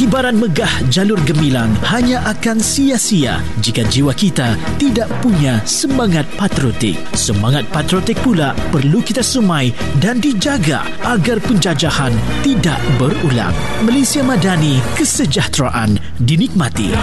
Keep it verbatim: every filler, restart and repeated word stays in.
Ibarat megah jalur gemilang hanya akan sia-sia jika jiwa kita tidak punya semangat patriotik. Semangat patriotik pula perlu kita sumai dan dijaga agar penjajahan tidak berulang. Malaysia Madani, kesejahteraan dinikmati.